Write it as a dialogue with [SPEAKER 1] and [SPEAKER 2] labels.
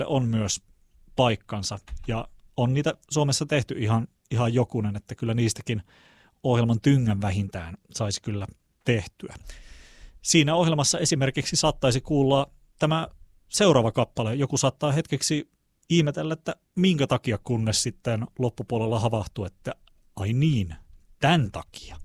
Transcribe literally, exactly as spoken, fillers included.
[SPEAKER 1] on myös paikkansa ja on niitä Suomessa tehty ihan, ihan jokunen, että kyllä niistäkin ohjelman tyngän vähintään saisi kyllä tehtyä. Siinä ohjelmassa esimerkiksi saattaisi kuulla tämä seuraava kappale. Joku saattaa hetkeksi ihmetellä, että minkä takia, kunnes sitten loppupuolella havahtuu, että ai niin, tämän takia.